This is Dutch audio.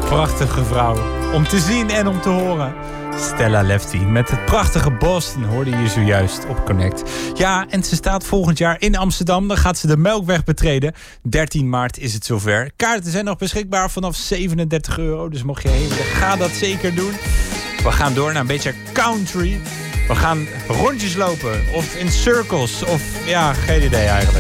prachtige vrouw. Om te zien en om te horen. Stella Lefty met het prachtige Boston hoorde je zojuist op Connect. Ja, en ze staat volgend jaar in Amsterdam. Dan gaat ze de Melkweg betreden. 13 maart is het zover. Kaarten zijn nog beschikbaar vanaf €37. Dus mocht je heen willen, ga dat zeker doen. We gaan door naar een beetje country. We gaan rondjes lopen. Of in circles. Of ja, geen idee eigenlijk.